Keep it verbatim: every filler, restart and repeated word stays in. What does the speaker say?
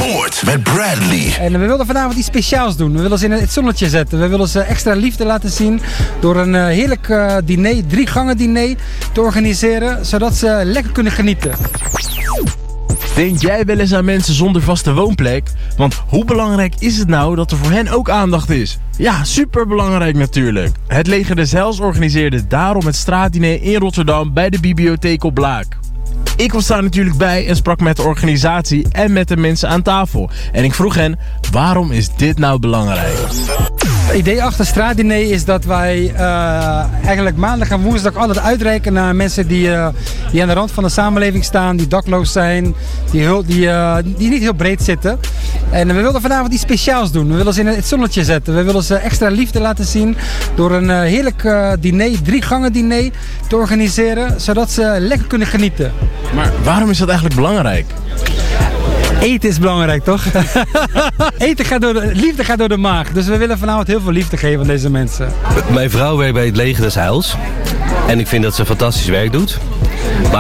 Noord met Bradley. En we wilden vanavond iets speciaals doen. We willen ze in het zonnetje zetten. We willen ze extra liefde laten zien door een uh, heerlijk uh, diner, drie gangen diner te organiseren, zodat ze lekker kunnen genieten. Denk jij wel eens aan mensen zonder vaste woonplek? Want hoe belangrijk is het nou dat er voor hen ook aandacht is? Ja, superbelangrijk natuurlijk. Het Leger des Heils organiseerde daarom het straatdiner in Rotterdam bij de bibliotheek op Blaak. Ik was daar natuurlijk bij en sprak met de organisatie en met de mensen aan tafel. En ik vroeg hen, waarom is dit nou belangrijk? Het idee achter straatdiner is dat wij uh, eigenlijk maandag en woensdag altijd uitreiken naar mensen die, uh, die aan de rand van de samenleving staan, die dakloos zijn, die, heel, die, uh, die niet heel breed zitten. En we wilden vanavond iets speciaals doen. We willen ze in het zonnetje zetten. We willen ze extra liefde laten zien door een uh, heerlijk uh, diner, drie gangen diner te organiseren, zodat ze lekker kunnen genieten. Maar waarom is dat eigenlijk belangrijk? Eten is belangrijk, toch? Eten gaat door de, liefde gaat door de maag. Dus we willen vanavond heel veel liefde geven aan deze mensen. Mijn vrouw werkt bij het Leger des Heils. En ik vind dat ze fantastisch werk doet. Maar